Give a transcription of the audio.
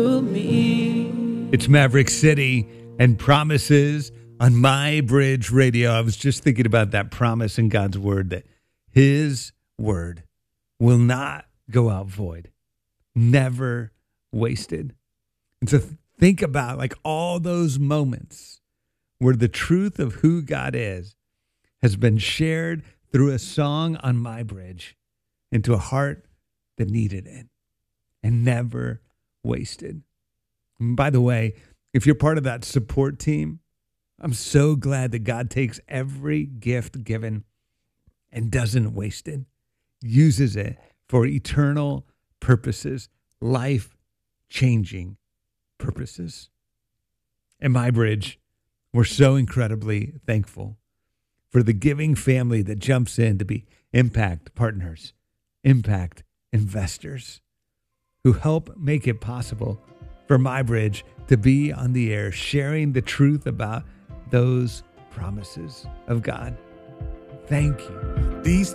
It's Maverick City and Promises on My Bridge Radio. I was just thinking about that promise in God's word that his word will not go out void, never wasted. And so think about like all those moments where the truth of who God is has been shared through a song on My Bridge into a heart that needed it and never wasted. And by the way, if you're part of that support team, I'm so glad that God takes every gift given and doesn't waste it, uses it for eternal purposes, life-changing purposes. In My Bridge, we're so incredibly thankful for the giving family that jumps in to be impact partners, impact investors who help make it possible for My Bridge to be on the air, sharing the truth about those promises of God. Thank you. These